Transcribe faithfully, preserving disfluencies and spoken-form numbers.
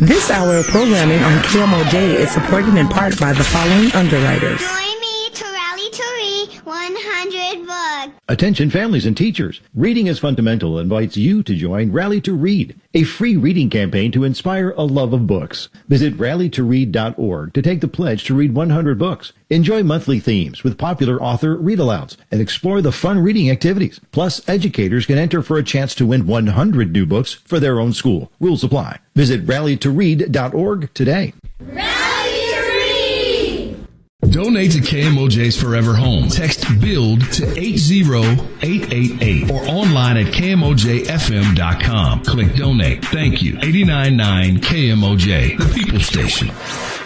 This hour of programming on K M O J is supported in part by the following underwriters. Join me to rally to read one hundred books. Attention families and teachers. Reading is Fundamental invites you to join Rally to Read, a free reading campaign to inspire a love of books. Visit rally to read dot org to take the pledge to read one hundred books. Enjoy monthly themes with popular author read-alouds and explore the fun reading activities. Plus, educators can enter for a chance to win one hundred new books for their own school. Rules apply. Visit rally to read dot org today. Rally to read! Donate to K M O J's Forever Home. Text BUILD to eight zero eight eight eight or online at K M O J F M dot com. Click donate. Thank you. eighty-nine point nine K M O J, the People Station.